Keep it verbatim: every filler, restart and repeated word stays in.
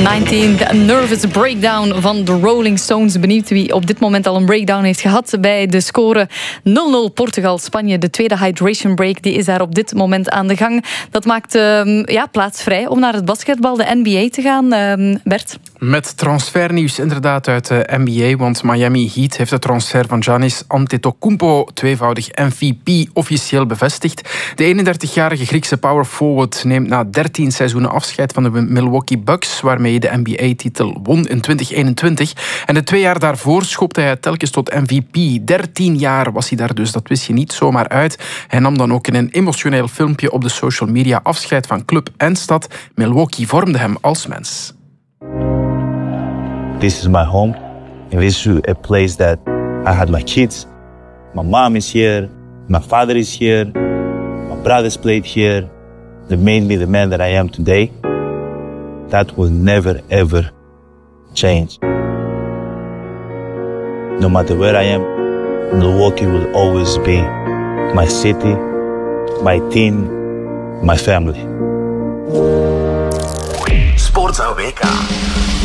negentien, A Nervous Breakdown van de Rolling Stones. Benieuwd wie op dit moment al een breakdown heeft gehad bij de score nul nul Portugal-Spanje. De tweede hydration break die is daar op dit moment aan de gang. Dat maakt uh, ja, plaats vrij om naar het basketbal, de N B A, te gaan. Uh, Bert? Met transfernieuws inderdaad uit de N B A, want Miami Heat heeft de transfer van Giannis Antetokounmpo, tweevoudig M V P, officieel bevestigd. De eenendertigjarige Griekse power forward neemt na dertien seizoenen afscheid van de Milwaukee Bucks, waarmee hij de N B A-titel won in twintig eenentwintig. En de twee jaar daarvoor schoopte hij telkens tot M V P. dertien jaar was hij daar dus, dat wist je niet zomaar uit. Hij nam dan ook in een emotioneel filmpje op de social media afscheid van club en stad. Milwaukee vormde hem als mens. This is my home, and this is a place that I had my kids. My mom is here, my father is here, my brothers played here. They made me the man that I am today. That will never, ever change. No matter where I am, Milwaukee will always be my city, my team, my family. Sportza W K.